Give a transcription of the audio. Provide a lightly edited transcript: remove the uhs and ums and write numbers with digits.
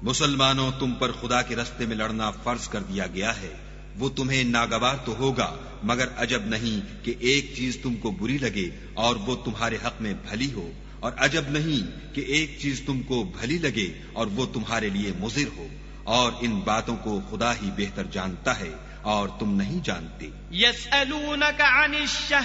मुसलमानों, तुम पर खुदा के रस्ते में लड़ना फर्ज कर दिया गया है। वो तुम्हें नागवार तो होगा, मगर अजब नहीं कि एक चीज तुमको बुरी लगे और वो तुम्हारे हक में भली हो, और अजब नहीं कि एक चीज तुमको भली लगे और वो तुम्हारे लिए मुज़िर हो। और इन बातों को खुदा ही बेहतर जानता है और तुम नहीं जानते।